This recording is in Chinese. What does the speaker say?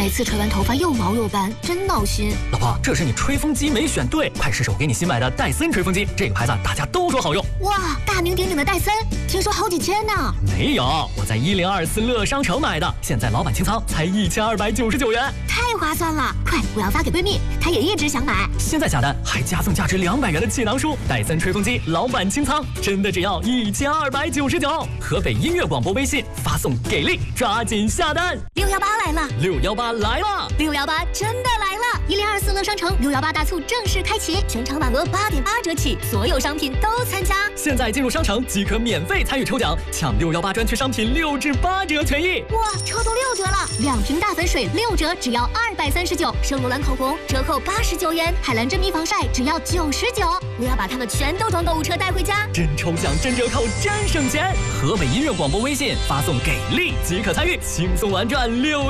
每次吹完头发又毛又斑，真闹心。 老婆，这是你吹风机没选对，快试试我给你新买的戴森吹风机，这个牌子大家都说好用。 哇，大名鼎鼎的戴森，听说好几千呢。 没有，我在1024乐商城买的，现在老板清仓才1299元， 太划算了！快，我要发给闺蜜，她也一直想买。 现在下单还加送价值200元的气囊书，戴森吹风机老板清仓，真的只要1299。河北音乐广播微信发送给力，抓紧下单。 618来了 ，618来了 ，618真的来了！1024乐商城618大促正式开启，全场满额8.8折起，所有商品都参加。 现在进入商城即可免费参与抽奖，抢618专区商品6至8折权益。 哇，抽到6折了！2瓶大粉水6折，只要239；圣罗兰口红折扣89元，海蓝珍妮防晒只要99。我要把它们全都装购物车带回家， 真抽奖，真折扣，真省钱！河北音乐广播微信发送给力即可参与，轻松玩转6。